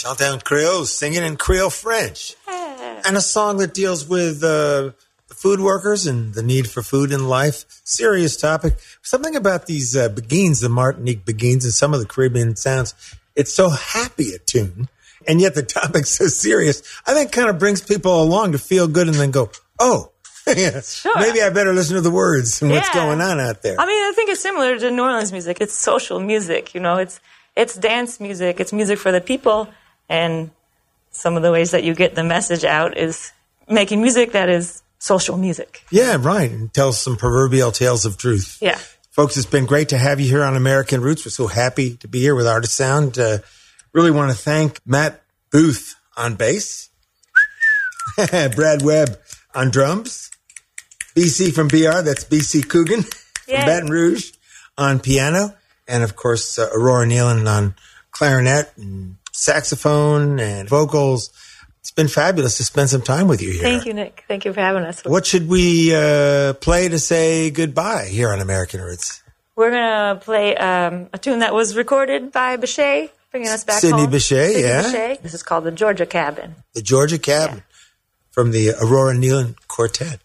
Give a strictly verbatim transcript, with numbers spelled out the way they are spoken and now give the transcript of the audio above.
Chanté en Creole, singing in Creole French. And a song that deals with uh, the food workers and the need for food in life. Serious topic. Something about these uh, beguines, the Martinique beguines, and some of the Caribbean sounds. It's so happy a tune, and yet the topic's so serious. I think kind of brings people along to feel good and then go, oh, yeah, sure. Maybe I better listen to the words and yeah. what's going on out there. I mean, I think it's similar to New Orleans music. It's social music, you know. It's it's dance music. It's music for the people. And some of the ways that you get the message out is making music that is social music. Yeah, right. And tells some proverbial tales of truth. Yeah. Folks, it's been great to have you here on American Roots. We're so happy to be here with Artist Sound. Uh, really want to thank Matt Booth on bass, Brad Webb on drums, B C from B R, that's B C Coogan yeah. from Baton Rouge on piano, and of course uh, Aurora Nealon on clarinet and saxophone and vocals. It's been fabulous to spend some time with you here. Thank you, Nick. Thank you for having us. What should we uh, play to say goodbye here on American Roots? We're going to play um, a tune that was recorded by Bechet, bringing us back Sidney home. Bechet, Sidney yeah. Bechet. This is called The Georgia Cabin. The Georgia Cabin Yeah. from the Aurora Nealon Quartet.